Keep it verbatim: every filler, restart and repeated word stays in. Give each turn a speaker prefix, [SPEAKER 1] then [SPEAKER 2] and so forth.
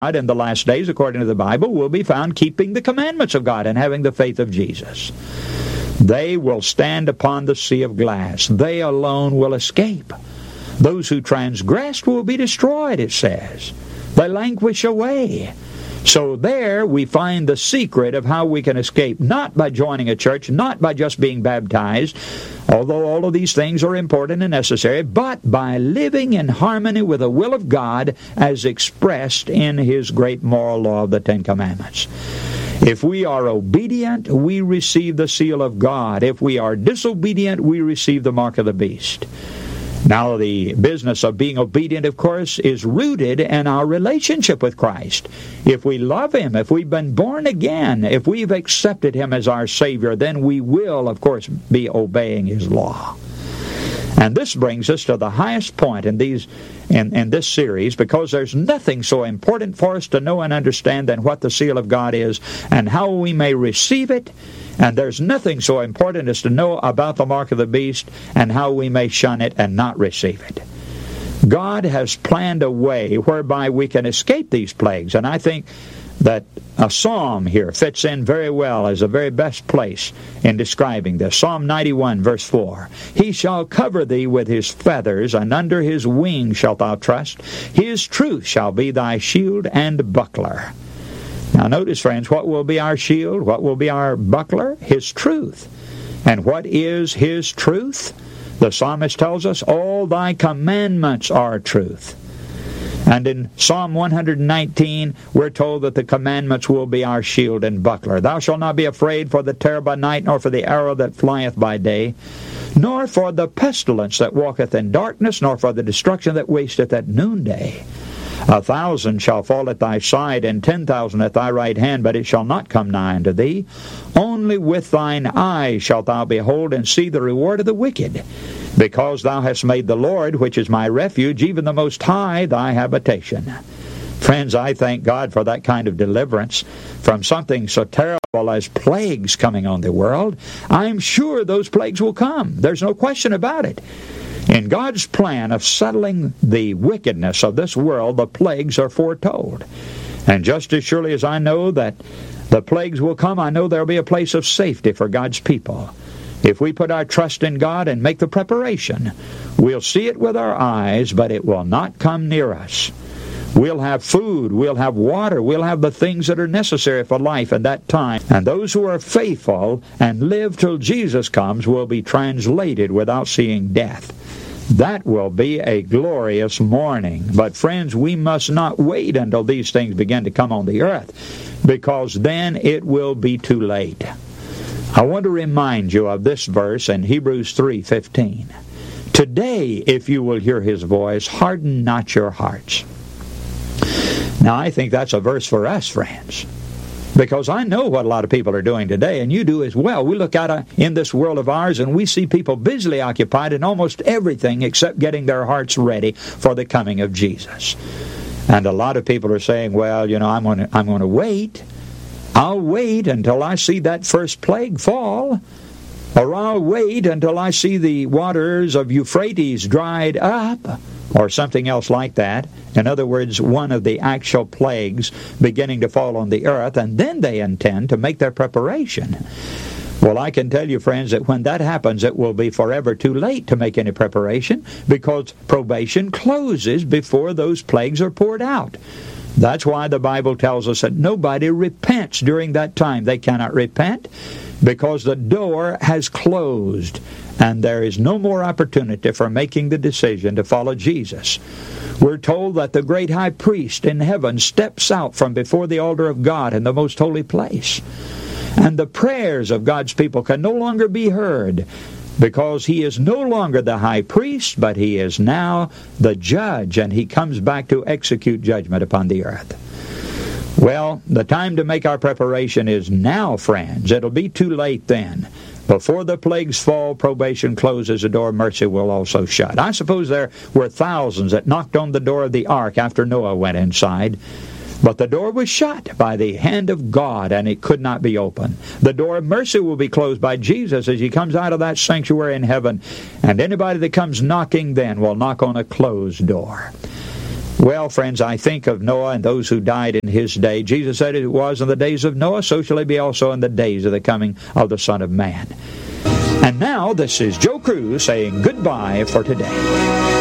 [SPEAKER 1] in the last days, according to the Bible, will be found keeping the commandments of God and having the faith of Jesus. They will stand upon the sea of glass. They alone will escape. Those who transgressed will be destroyed, it says. They languish away. So there we find the secret of how we can escape, not by joining a church, not by just being baptized, although all of these things are important and necessary, but by living in harmony with the will of God as expressed in His great moral law of the Ten Commandments. If we are obedient, we receive the seal of God. If we are disobedient, we receive the mark of the beast. Now, the business of being obedient, of course, is rooted in our relationship with Christ. If we love Him, if we've been born again, if we've accepted Him as our Savior, then we will, of course, be obeying His law. And this brings us to the highest point in these in, in this series, because there's nothing so important for us to know and understand than what the seal of God is and how we may receive it. And there's nothing so important as to know about the mark of the beast and how we may shun it and not receive it. God has planned a way whereby we can escape these plagues, and I think that a psalm here fits in very well as the very best place in describing this. Psalm ninety-one, verse four. He shall cover thee with His feathers, and under His wings shalt thou trust. His truth shall be thy shield and buckler. Now notice, friends, what will be our shield? What will be our buckler? His truth. And what is His truth? The psalmist tells us, all thy commandments are truth. And in Psalm one nineteen, we're told that the commandments will be our shield and buckler. Thou shalt not be afraid for the terror by night, nor for the arrow that flieth by day, nor for the pestilence that walketh in darkness, nor for the destruction that wasteth at noonday. A thousand shall fall at thy side, and ten thousand at thy right hand, but it shall not come nigh unto thee. Only with thine eyes shalt thou behold and see the reward of the wicked, because thou hast made the Lord, which is my refuge, even the Most High, thy habitation. Friends, I thank God for that kind of deliverance from something so terrible as plagues coming on the world. I'm sure those plagues will come. There's no question about it. In God's plan of settling the wickedness of this world, the plagues are foretold. And just as surely as I know that the plagues will come, I know there will be a place of safety for God's people. If we put our trust in God and make the preparation, we'll see it with our eyes, but it will not come near us. We'll have food, we'll have water, we'll have the things that are necessary for life at that time. And those who are faithful and live till Jesus comes will be translated without seeing death. That will be a glorious morning. But friends, we must not wait until these things begin to come on the earth, because then it will be too late. I want to remind you of this verse in Hebrews three fifteen. Today, if you will hear His voice, harden not your hearts. Now, I think that's a verse for us, friends, because I know what a lot of people are doing today, and you do as well. We look out in this world of ours, and we see people busily occupied in almost everything except getting their hearts ready for the coming of Jesus. And a lot of people are saying, well, you know, I'm going to, I'm going to wait. I'll wait until I see that first plague fall, or I'll wait until I see the waters of Euphrates dried up, or something else like that. In other words, one of the actual plagues beginning to fall on the earth, and then they intend to make their preparation. Well, I can tell you, friends, that when that happens, it will be forever too late to make any preparation, because probation closes before those plagues are poured out. That's why the Bible tells us that nobody repents during that time. They cannot repent because the door has closed, and there is no more opportunity for making the decision to follow Jesus. We're told that the great high priest in heaven steps out from before the altar of God in the most holy place, and the prayers of God's people can no longer be heard, because He is no longer the high priest, but He is now the judge, and He comes back to execute judgment upon the earth. Well, the time to make our preparation is now, friends. It'll be too late then. Before the plagues fall, probation closes, the door of mercy will also shut. I suppose there were thousands that knocked on the door of the ark after Noah went inside. But the door was shut by the hand of God, and it could not be opened. The door of mercy will be closed by Jesus as He comes out of that sanctuary in heaven. And anybody that comes knocking then will knock on a closed door. Well, friends, I think of Noah and those who died in his day. Jesus said it was in the days of Noah, so shall it be also in the days of the coming of the Son of Man. And now, this is Joe Cruz saying goodbye for today.